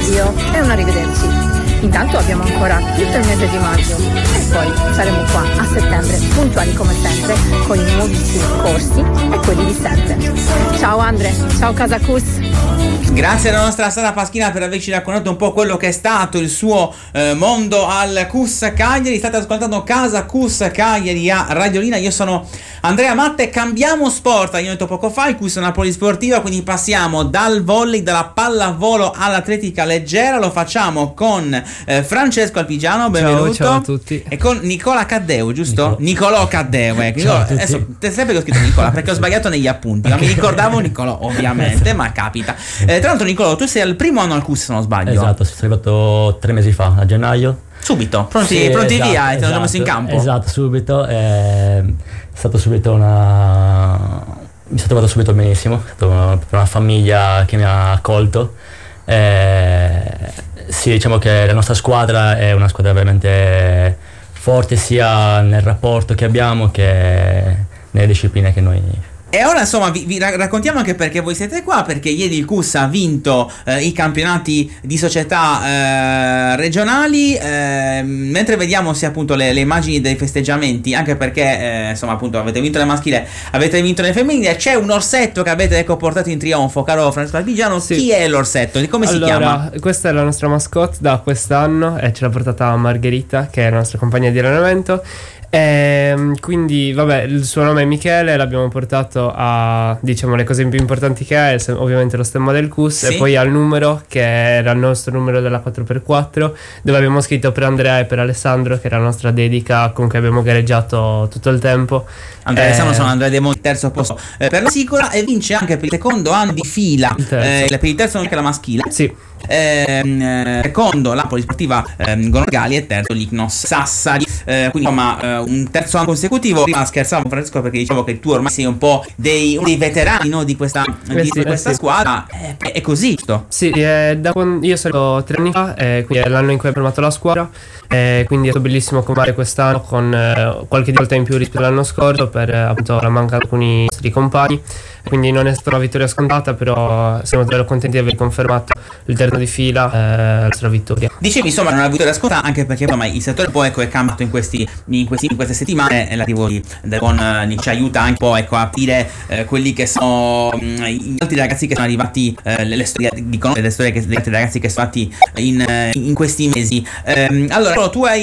addio e un arrivederci. Intanto abbiamo ancora tutto il mese di maggio e poi saremo qua a settembre, puntuali come sempre, con i nuovissimi corsi e quelli di sempre. Ciao Andre, ciao Casa Cus. Grazie alla nostra Sara Paschina per averci raccontato un po' quello che è stato il suo mondo al Cus Cagliari. State ascoltando Casa Cus Cagliari a Radiolina. Io sono Andrea Matte. Cambiamo sport, abbiamo detto poco fa, il Quiz Napoli Sportiva, quindi passiamo dal volley, dalla pallavolo all'atletica leggera. Lo facciamo con Francesco Alpigiano, benvenuto. Ciao a tutti. E con Nicola Caddeo, giusto? Nicolò Caddeo, Ciao a tutti. adesso te sempre che ho scritto Nicola perché ho sbagliato negli appunti, ma mi ricordavo Nicolò ovviamente, ma capita. Tra l'altro Nicolò, tu sei al primo anno al CUS se non sbaglio. Esatto, sono arrivato 3 mesi fa, a gennaio. Subito, pronti Sì, via, e te esatto, l'ho messo in campo. Esatto, subito. È stato subito mi sono trovato subito benissimo, è stata una famiglia che mi ha accolto. Sì, diciamo che la nostra squadra è una squadra veramente forte sia nel rapporto che abbiamo che nelle discipline che noi... E ora insomma vi raccontiamo anche perché voi siete qua, perché ieri il CUS ha vinto i campionati di società regionali, mentre vediamo sia appunto le immagini dei festeggiamenti, anche perché insomma appunto avete vinto le maschile, avete vinto le femminili, c'è un orsetto che avete portato in trionfo, caro Francesco Alpigiano. Sì. Chi è l'orsetto? Come si chiama? Questa è la nostra mascotte da quest'anno e ce l'ha portata Margherita, che è la nostra compagna di allenamento. Quindi vabbè, il suo nome è Michele, l'abbiamo portato a, diciamo, le cose più importanti che è ovviamente lo stemma del CUS, sì. E poi al numero che era il nostro numero della 4x4, dove abbiamo scritto per Andrea e per Alessandro, che era la nostra dedica con cui abbiamo gareggiato tutto il tempo. Andrea e Alessandro sono Andrea De Monti, terzo posto per la sicura, e vince anche per il secondo anno di fila per il terzo anche la maschile. Sì. Secondo la Polisportiva Gonorgali e terzo l'Ignos Sassari, quindi insomma un terzo anno consecutivo. Prima scherzavo Francesco perché dicevo che tu ormai sei un po' dei veterani, no, di questa squadra, è così, giusto? Sì, da quando io sono 3 anni fa, quindi è l'anno in cui ho formato la squadra, quindi è stato bellissimo combattere quest'anno con qualche volta in più rispetto all'anno scorso per appunto la mancanza di alcuni nostri compagni. Quindi non è stata una vittoria scontata, però siamo davvero contenti di aver confermato il terzo di fila la nostra vittoria. Dicevi insomma non è una vittoria scontata, anche perché insomma il settore poi è cambiato in queste settimane, e l'arrivo di Con ci aiuta anche un po' a capire quelli che sono gli altri ragazzi che sono arrivati, le storie di conoscere le storie degli altri ragazzi che sono stati in questi mesi. Allora tu hai